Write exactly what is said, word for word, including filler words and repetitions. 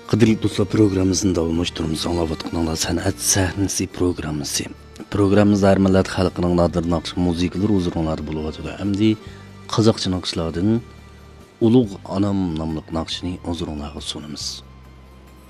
Qadrli do'stlar, programmamizning davomlashtiramiz. Anglayotganlar san'at sahnasi programmasi. Programmamizda har millat xalqining nadir naqsh musiqalar uzrunlari bo'ladi. Hamda qozoqcha naqshlardan Ulug' Anam nomli naqshni uzrunlarga sunamiz.